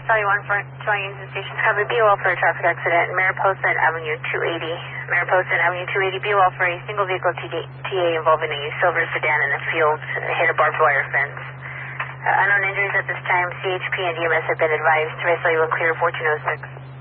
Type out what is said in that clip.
Charlie 1 front, showing Union Station. Copy, be well for a traffic accident, Mariposa Avenue 280. Mariposa Avenue 280, be well for a single vehicle TA involving a silver sedan in the field, hit a barbed wire fence. Unknown injuries at this time. CHP and EMS have been advised. Race will clear 1406.